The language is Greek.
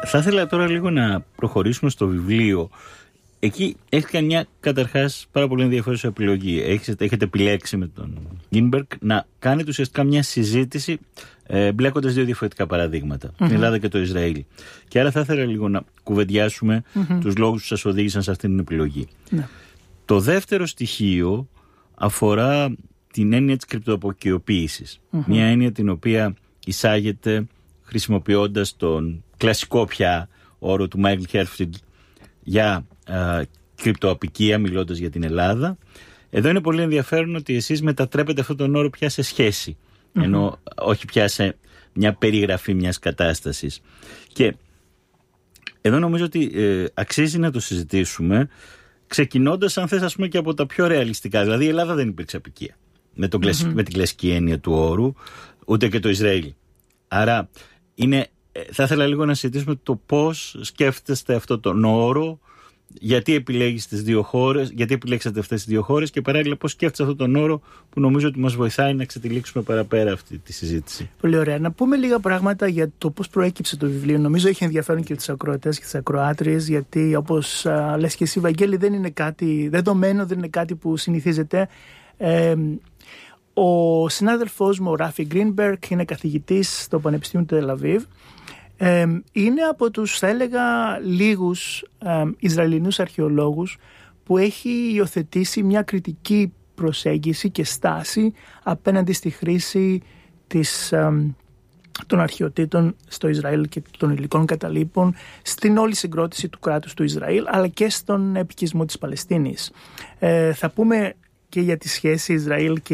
Θα ήθελα τώρα λίγο να προχωρήσουμε στο βιβλίο. Εκεί έχει κάνει μια καταρχάς πάρα πολύ ενδιαφέρουσα επιλογή. Έχετε επιλέξει με τον Γκίνμπεργκ να κάνετε ουσιαστικά μια συζήτηση μπλέκοντας δύο διαφορετικά παραδείγματα, την Ελλάδα και το Ισραήλ. Και άρα θα ήθελα λίγο να κουβεντιάσουμε τους λόγους που σας οδήγησαν σε αυτή την επιλογή. Το δεύτερο στοιχείο αφορά την έννοια της κρυπτοαποκαιοποίησης. Μια έννοια την οποία εισάγεται χρησιμοποιώντας τον κλασικό πια όρο του Μάικλ Χέρφιλντ για κρυπτοαπικία, μιλώντας για την Ελλάδα. Εδώ είναι πολύ ενδιαφέρον ότι εσείς μετατρέπετε αυτόν τον όρο πια σε σχέση, ενώ όχι πια σε μια περιγραφή μιας κατάστασης. Και εδώ νομίζω ότι αξίζει να το συζητήσουμε, ξεκινώντας, αν θες, ας πούμε, και από τα πιο ρεαλιστικά. Δηλαδή η Ελλάδα δεν υπήρξε απικία με την κλασική έννοια του όρου, ούτε και το Ισραήλ. Άρα θα ήθελα λίγο να συζητήσουμε το πώς σκέφτεστε αυτόν τον όρο, γιατί επιλέγεις τις δύο χώρες, γιατί επιλέξατε αυτές τις δύο χώρες και παράλληλα πώς σκέφτεστε αυτόν τον όρο που νομίζω ότι μας βοηθάει να ξετυλίξουμε παραπέρα αυτή τη συζήτηση. Πολύ ωραία. Να πούμε λίγα πράγματα για το πώς προέκυψε το βιβλίο. Νομίζω έχει ενδιαφέρον και τους ακροατές και τις ακροάτριες, γιατί όπως λες και εσύ, Βαγγέλη, δεν είναι κάτι δεδομένο, δεν είναι κάτι που συνηθίζεται. Ο συνάδελφός μου, ο Ράφι Γκρίνμπεργκ, είναι καθηγητής στο Πανεπιστήμιο του Τελ-Αβίβ. Είναι από τους, θα έλεγα, λίγους Ισραηλινούς αρχαιολόγους που έχει υιοθετήσει μια κριτική προσέγγιση και στάση απέναντι στη χρήση των αρχαιοτήτων στο Ισραήλ και των υλικών καταλήπων στην όλη συγκρότηση του κράτους του Ισραήλ, αλλά και στον επικισμό της Παλαιστίνης. Θα πούμε και για τη σχέση Ισραήλ και